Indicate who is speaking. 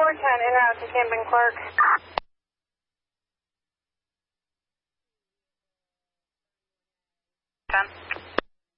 Speaker 1: 410, en route to Camp and Clark. 10.